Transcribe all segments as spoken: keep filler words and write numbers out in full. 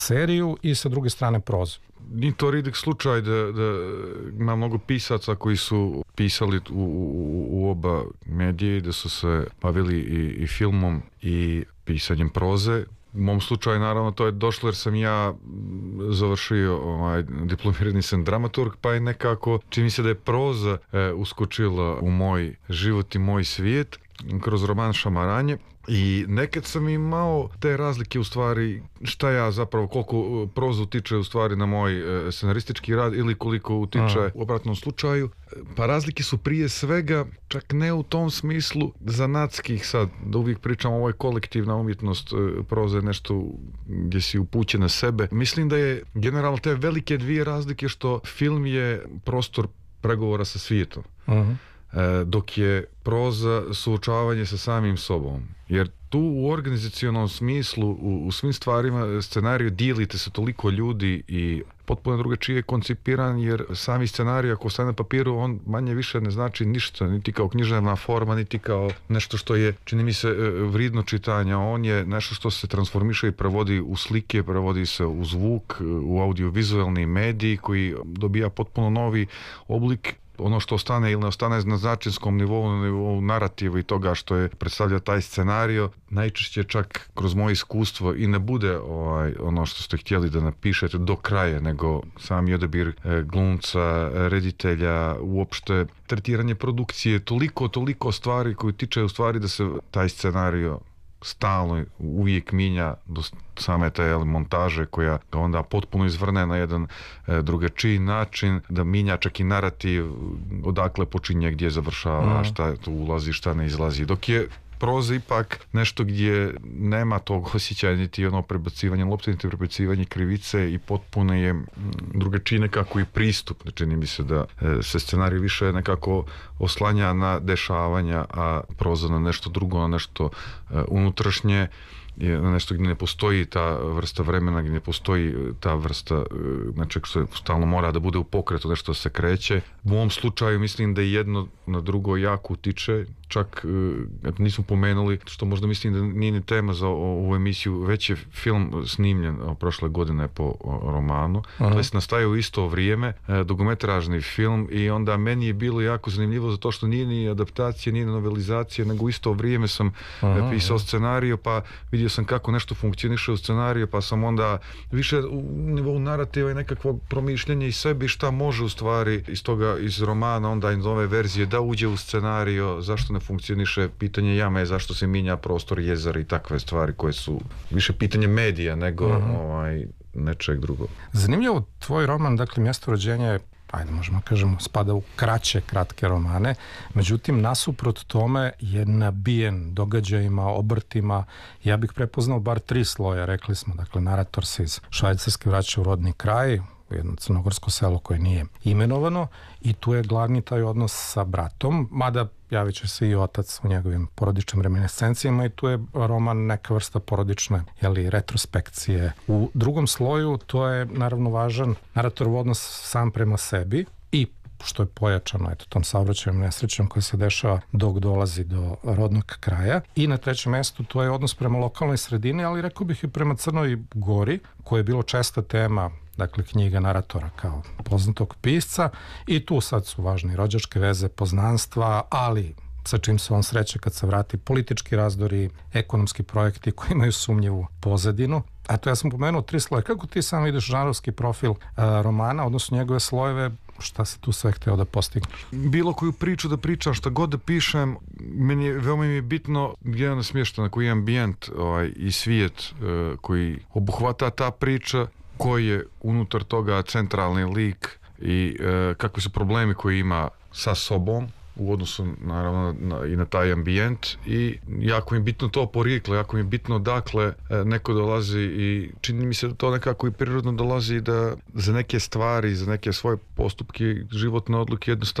seriju i sa druge strane prozu. Nije to rijedak slučaj da, da ima mnogo pisaca koji su pisali u, u, u oba medije, da su se bavili i, i filmom i pisanjem proze. U mom slučaju, naravno, to je došlo jer sam ja završio, ovaj, diplomirani sam dramaturg, pa je nekako, čini mi se da je proza e, uskočila u moj život i moj svijet kroz roman Šamaranje. I nekad sam imao te razlike u stvari šta ja zapravo, koliko proza utiče u stvari na moj scenaristički rad ili koliko utiče Aha. u obratnom slučaju. Pa razlike su prije svega čak ne u tom smislu zanatskih sad, da uvijek pričam, ovo je kolektivna umjetnost, proza je nešto gdje si upućen na sebe. Mislim da je generalno te velike dvije razlike što film je prostor pregovora sa svijetom. Aha. Dok je proza suočavanje sa samim sobom. Jer tu u organizacionalnom smislu, u, u svim stvarima, scenariju dijelite se toliko ljudi i potpuno drugačije je koncipiran, jer sami scenarij ako ostane na papiru, on manje više ne znači ništa, niti kao književna forma, niti kao nešto što je, čini mi se, vridno čitanja. On je nešto što se transformiše i prevodi u slike, prevodi se u zvuk, u audiovizualni mediji koji dobija potpuno novi oblik. Ono što ostane ili ne ostane na značinskom nivou, na nivou narativa i toga što je predstavlja taj scenario, najčešće čak kroz moje iskustvo i ne bude ovaj, ono što ste htjeli da napišete do kraja, nego sami odabir e, glumca, reditelja, uopšte tretiranje produkcije, toliko, toliko stvari koje tiče u stvari da se taj scenario stalno uvijek minja do same te montaže koja ga onda potpuno izvrne na jedan e, drugačiji način, da minja čak i narativ odakle počinje, gdje završava, mm. šta tu ulazi, šta ne izlazi. Dok je proza ipak nešto gdje nema tog osjećaja niti ono prebacivanje lopte, niti prebacivanje krivice i potpuno je drugačiji nekako i pristup. Čini mi se da se scenarij više nekako oslanja na dešavanja, a proza na nešto drugo, na nešto unutrašnje, na nešto gdje ne postoji ta vrsta vremena, gdje ne postoji ta vrsta nečeg što stalno mora da bude u pokretu, nešto se kreće. U ovom slučaju mislim da jedno na drugo jako utiče, čak nismo pomenuli, što možda mislim da nije ni tema za ovu emisiju, već je film snimljen prošle godine po romanu, to jest nastaje u isto vrijeme, dugometražni film, i onda meni je bilo jako zanimljivo zato što nije ni adaptacija, nije ni novelizacija, nego u isto vrijeme sam Aha, pisao scenariju, pa vidio sam kako nešto funkcioniše u scenariju, pa sam onda više u nivou narativa i nekakvog promišljenja i sebi šta može u stvari iz toga, iz romana, onda iz ove verzije da uđe u scenariju, zašto ne funkcioniše, pitanje jame, zašto se minja prostor jezera i takve stvari koje su više pitanje medija nego uh-huh. ovaj, nečeg drugog. Zanimljivo, tvoj roman, dakle, Mjesto rođenja je, ajde možemo kažemo, spada u kraće, kratke romane, međutim, nasuprot tome je nabijen događajima, obrtima. Ja bih prepoznao bar tri sloja, rekli smo, dakle, narator se iz Švajcarske vraća u rodni kraj, jedno crnogorsko selo koje nije imenovano, i tu je glavni taj odnos sa bratom, mada javit će se i otac u njegovim porodičnim reminiscencijama, i tu je roman neka vrsta porodične, jeli, retrospekcije. U drugom sloju to je naravno važan naratorov odnos sam prema sebi i što je pojačano eto, tom saobraćajnom nesrećom koja se dešava dok dolazi do rodnog kraja. I na trećem mjestu to je odnos prema lokalnoj sredini, ali rekao bih i prema Crnoj Gori, koja je bilo česta tema, dakle, knjiga naratora kao poznatog pisca, i tu sad su važni rođačke veze, poznanstva, ali sa čim se on sreće kad se vrati, politički razdori, ekonomski projekti koji imaju sumnjivu pozadinu. A to ja sam pomenuo tri sloje. Kako ti sam vidiš žanrovski profil a, romana, odnosno njegove slojeve, šta se tu sve hteo da postigne? Bilo koju priču da pričam, šta god da pišem, meni je, veoma mi je bitno gdje je ona smještena, koji je ambijent ovaj, i svijet uh, koji obuhvata ta priča, koji je unutar toga centralni lik i uh, kakvi su problemi koji ima sa sobom u odnosu naravno na, i na taj ambijent, i jako mi je bitno to porijeklo, jako mi je bitno dakle neko dolazi, i čini mi se da to nekako i prirodno dolazi, da za neke stvari, za neke svoje postupke, životne odluke jednostavno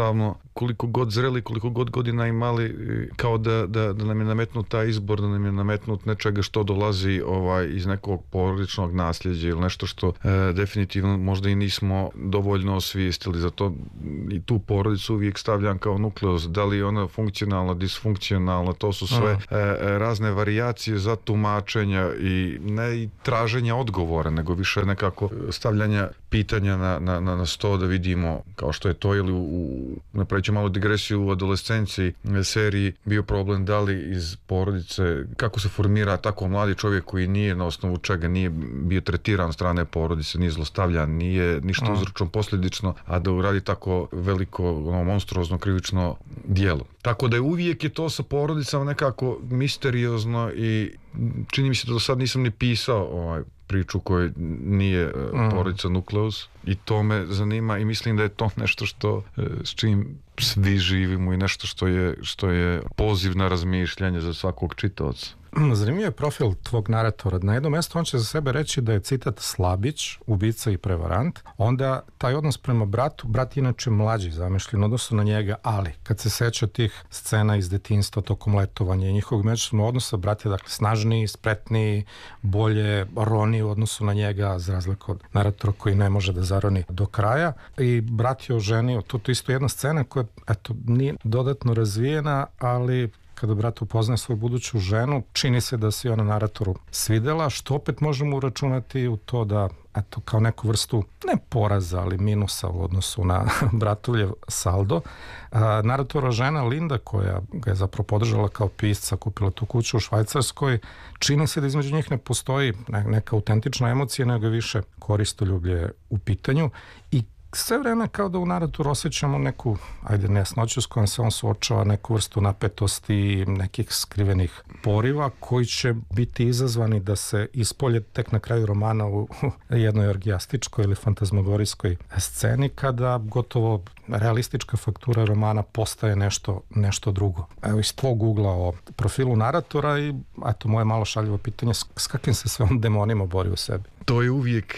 koliko god zreli, koliko god godina imali, kao da, da, da nam je nametnut taj izbor, da nam je nametnut nečega što dolazi ovaj, iz nekog porodičnog nasljeđa ili nešto što e, definitivno možda i nismo dovoljno osvijestili. Zato i tu porodicu uvijek stavljam kao nukleus. Da li je ona funkcionalna, disfunkcionalna, to su sve e, razne varijacije za tumačenja i ne i traženja odgovora, nego više nekako stavljanja pitanja na, na, na sto da vidimo, kao što je to ili u, napravit malo digresiju, u adolescenciji seriji bio problem da li iz porodice, kako se formira tako mladi čovjek koji nije na osnovu čega nije bio tretiran od strane porodice, nije zlostavljan, nije ništa uzročno posljedično, a da uradi tako veliko, ono, monstruozno krivično djelo. Tako da je uvijek je to sa porodicama nekako misteriozno i čini mi se da do sad nisam ni pisao ovaj priču koja nije mm. porodica nukleus i to me zanima i mislim da je to nešto što s čim svi živimo i nešto što je, što je poziv na razmišljanje za svakog čitaoca. Zanimljiv je profil tvog naratora. Na jednom mjestu on će za sebe reći da je citat slabić, ubica i prevarant. Onda taj odnos prema bratu, brat je inače mlađi zamišljen odnosno na njega, ali kad se seća tih scena iz detinjstva tokom letovanja i njihovog međusobnog odnosa, brat je dakle snažniji, spretniji, bolje roni u odnosu na njega, za razliku od naratora koji ne može da zaroni do kraja. I brat je oženio, to je isto jedna scena koja eto, nije dodatno razvijena, ali kada brat upoznaje svoju buduću ženu, čini se da se ona naratoru svidela, što opet možemo uračunati u to da, eto, kao neku vrstu, ne poraza, ali minusa u odnosu na bratovljev saldo. A, naratora žena Linda, koja ga je zapravo podržala kao pisca, kupila tu kuću u Švajcarskoj, čini se da između njih ne postoji neka autentična emocija, nego je više koristoljublje u pitanju i sve vreme kao da u naratoru osjećamo neku, ajde, nejasnoću s kojom se on suočava, neku vrstu napetosti, nekih skrivenih poriva koji će biti izazvani da se ispolje tek na kraju romana u jednoj orgijastičkoj ili fantazmagorijskoj sceni, kada gotovo realistička faktura romana postaje nešto, nešto drugo. Evo, iz tvog ugla o profilu naratora i eto, moje malo šaljivo pitanje, s kakvim se sve on demonima bori u sebi? To je uvijek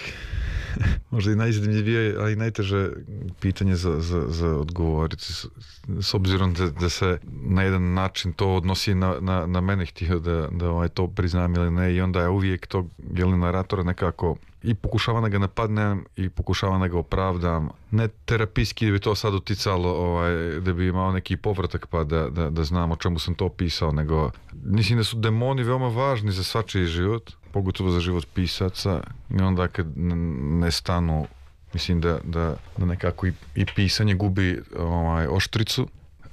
možda i najzanimljivije, ali i najteže pitanje za, za, za odgovoriti. S, s obzirom da, da se na jedan način to odnosi na, na, na mene, htio da, da ovaj, to priznam ili ne, i onda ja uvijek tog jeli, naratora nekako i pokušavam da ga napadnem i pokušavam da ga opravdam. Ne terapijski da bi to sad uticalo, ovaj, da bi imao neki povratak pa da, da, da znam o čemu sam to pisao, nego mislim da su demoni veoma važni za svačiji život, pogotovo za život pisaca, i onda kad ne stanu, mislim da, da, da nekako i, i pisanje gubi ovaj, oštricu.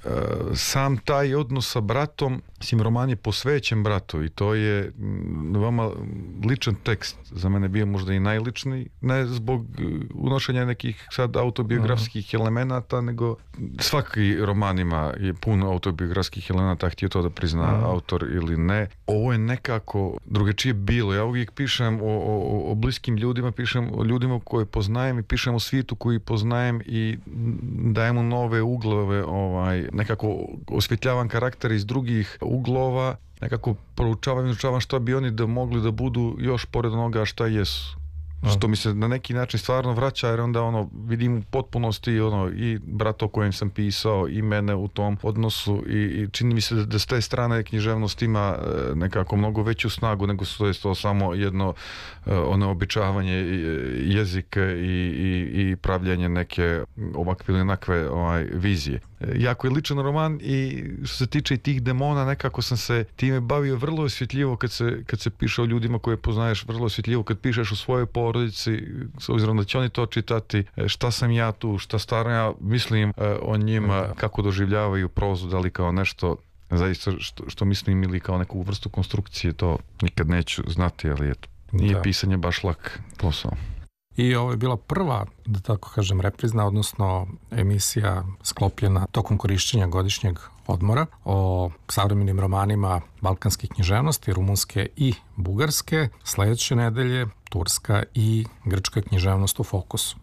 Sam taj odnos sa bratom, mislim, roman je posvećen bratu i to je veoma ličan tekst, za mene bio možda i najličniji, ne zbog unošenja nekih sad autobiografskih uh-huh. elemenata, nego svaki roman ima je puno autobiografskih elemenata, htio to da prizna uh-huh. autor ili ne. Ovo je nekako drugačije bilo. Ja uvijek pišem o, o, o bliskim ljudima, pišem o ljudima koje poznajem i pišem o svijetu koji poznajem i dajem mu nove uglove, ovaj, nekako osvjetljavam karakter iz drugih uglova, nekako proučavam i izučavam šta bi oni da mogli da budu još pored onoga šta jesu. Što mi se na neki način stvarno vraća, jer onda ono vidim u potpunosti ono, i brata o kojem sam pisao i mene u tom odnosu i, i čini mi se da, da s te strane književnost ima nekako mnogo veću snagu nego što je to samo jedno ono običavanje jezika i, i, i pravljanje neke ovakve ili onakve ovaj, vizije. Jako je ličan roman i što se tiče i tih demona, nekako sam se time bavio vrlo osjetljivo kad se, kad se piše o ljudima koje poznaješ, vrlo osjetljivo kad pišeš o svojoj porodici, s obzirom da će oni to čitati, šta sam ja tu, šta stvarno ja mislim o njima, kako doživljavaju prozu, da li kao nešto zaista što, što mislim ili kao neku vrstu konstrukcije, to nikad neću znati, ali eto, nije da. Pisanje baš lak posao. I ovo je bila prva, da tako kažem, reprizna, odnosno emisija sklopljena tokom korišćenja godišnjeg odmora o savremenim romanima balkanske književnosti, rumunske i bugarske. Sljedeće nedelje turska i grčka književnost u fokusu.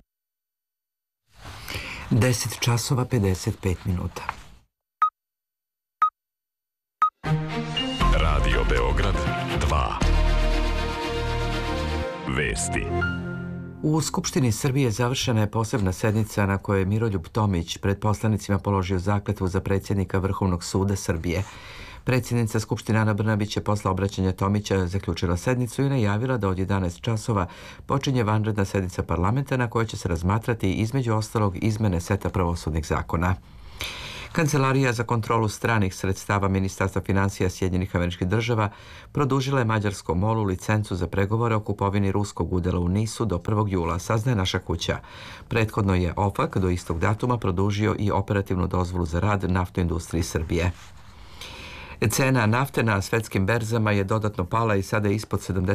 deset časova pedeset pet minuta. Radio Beograd dva. Vesti. U Skupštini Srbije završena je posebna sednica na kojoj je Miroljub Tomić pred poslanicima položio zakletvu za predsjednika Vrhovnog suda Srbije. Predsjednica Skupštine Ana Brnabić je posle obraćanja Tomića zaključila sednicu i najavila da od jedanaest časova počinje vanredna sednica parlamenta na kojoj će se razmatrati između ostalog izmene seta pravosudnih zakona. Kancelarija za kontrolu stranih sredstava Ministarstva finansija Sjedinjenih Američkih Država produžila je mađarskom molu licencu za pregovore o kupovini ruskog udjela u Nisu do prvog jula, saznaje naša kuća. Prethodno je O F A K do istog datuma produžio i operativnu dozvolu za rad Naftoindustriji Srbije. Cena nafte na svetskim berzama je dodatno pala i sada je ispod sedamdeset